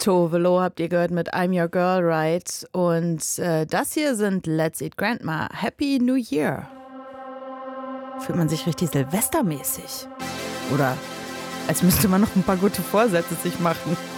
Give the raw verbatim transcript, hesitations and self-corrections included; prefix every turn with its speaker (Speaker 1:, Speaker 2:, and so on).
Speaker 1: Tove Lo habt ihr gehört mit I'm Your Girl, right? Und äh, das hier sind Let's Eat Grandma. Happy New Year. Fühlt man sich richtig silvestermäßig. Oder als müsste man noch ein paar gute Vorsätze sich machen.